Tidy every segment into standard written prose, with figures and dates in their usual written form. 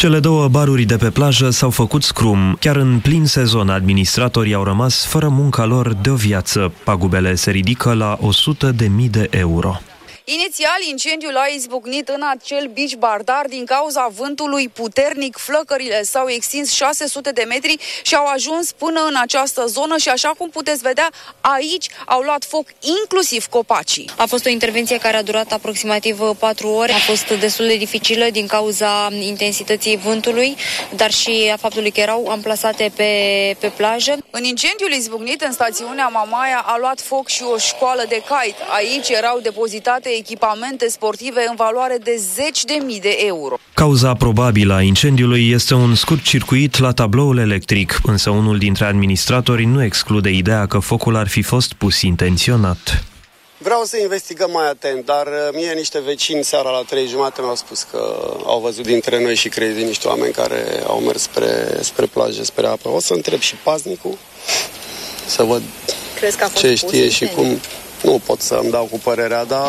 Cele două baruri de pe plajă s-au făcut scrum. Chiar în plin sezon, administratorii au rămas fără munca lor de o viață. Pagubele se ridică la 100.000 de euro. Inițial, incendiul a izbucnit în acel beach bar, dar din cauza vântului puternic, flăcările s-au extins 600 de metri și au ajuns până în această zonă și, așa cum puteți vedea, aici au luat foc inclusiv copacii. A fost o intervenție care a durat aproximativ 4 ore. A fost destul de dificilă din cauza intensității vântului, dar și a faptului că erau amplasate pe plajă. În incendiul izbucnit în stațiunea Mamaia a luat foc și o școală de kite. Aici erau depozitate echipamente sportive în valoare de 10.000 de euro. Cauza probabilă a incendiului este un scurt circuit la tabloul electric, însă unul dintre administratori nu exclude ideea că focul ar fi fost pus intenționat. Vreau să investigăm mai atent, dar mie niște vecini seara la 3:30 mi-au spus că au văzut dintre noi și crezi niște oameni care au mers spre plajă, spre apă. O să întreb și paznicul să văd ce știe și cum. Nu pot să-mi dau cu părerea, dar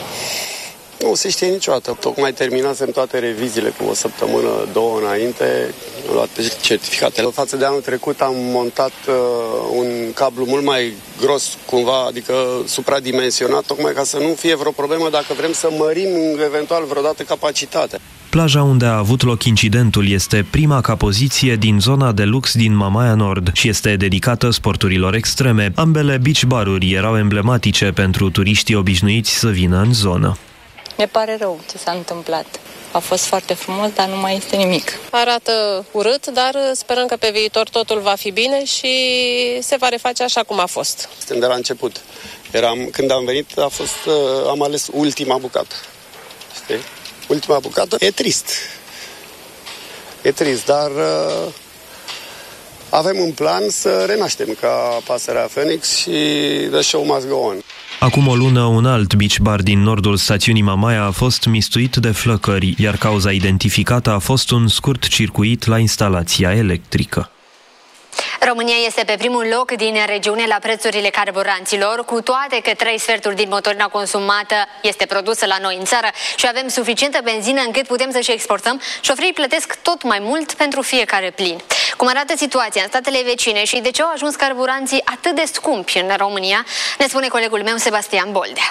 nu se știe niciodată. Tocmai terminasem toate reviziile cu o săptămână, 2 înainte, am luat certificatele. Față de anul trecut am montat un cablu mult mai gros, cumva, adică supradimensionat, tocmai ca să nu fie vreo problemă dacă vrem să mărim eventual vreodată capacitatea. Plaja unde a avut loc incidentul este prima ca poziție din zona de lux din Mamaia Nord și este dedicată sporturilor extreme. Ambele beach baruri erau emblematice pentru turiștii obișnuiți să vină în zonă. Mi pare rău ce s-a întâmplat. A fost foarte frumos, dar nu mai este nimic. Arată urât, dar sperăm că pe viitor totul va fi bine și se va reface așa cum a fost. Suntem de la început. Când am venit, am ales ultima bucată. Știi? Ultima bucată. E trist. E trist, dar avem un plan să renaștem ca pasărea Phoenix și the show must go on. Acum o lună, un alt beach bar din nordul stațiunii Mamaia a fost mistuit de flăcări, iar cauza identificată a fost un scurt circuit la instalația electrică. România este pe primul loc din regiune la prețurile carburanților, cu toate că 3/4 din motorina consumată este produsă la noi în țară și avem suficientă benzină încât putem să și exportăm. Șoferii plătesc tot mai mult pentru fiecare plin. Cum arată situația în statele vecine și de ce au ajuns carburanții atât de scumpi în România, ne spune colegul meu Sebastian Boldea.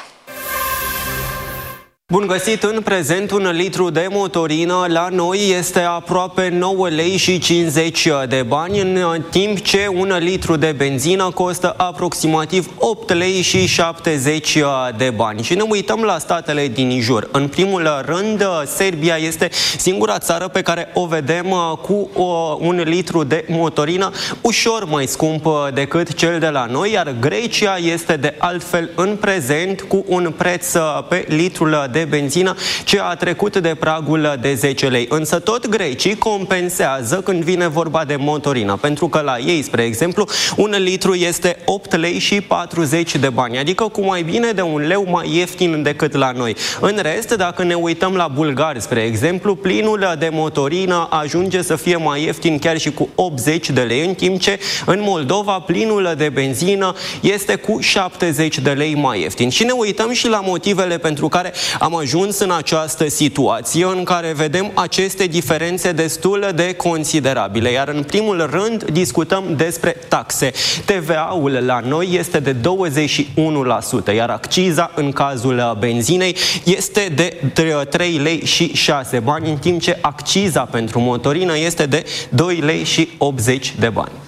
Bun găsit! În prezent, 1 litru de motorină la noi este aproape 9 lei și 50 de bani, în timp ce 1 litru de benzină costă aproximativ 8 lei și 70 de bani. Și ne uităm la statele din jur. În primul rând, Serbia este singura țară pe care o vedem cu 1 litru de motorină ușor mai scump decât cel de la noi, iar Grecia este de altfel în prezent cu un preț pe litrul de benzină ce a trecut de pragul de 10 lei. Însă tot grecii compensează când vine vorba de motorină, pentru că la ei, spre exemplu, 1 litru este 8 lei și 40 de bani, adică cu mai bine de 1 leu mai ieftin decât la noi. În rest, dacă ne uităm la bulgari, spre exemplu, plinul de motorină ajunge să fie mai ieftin chiar și cu 80 de lei, în timp ce în Moldova plinul de benzină este cu 70 de lei mai ieftin. Și ne uităm și la motivele pentru care am ajuns în această situație în care vedem aceste diferențe destul de considerabile. Iar în primul rând discutăm despre taxe. TVA-ul la noi este de 21%, iar acciza în cazul benzinei este de 3 lei și 6 bani, în timp ce acciza pentru motorină este de 2 lei și 80 de bani.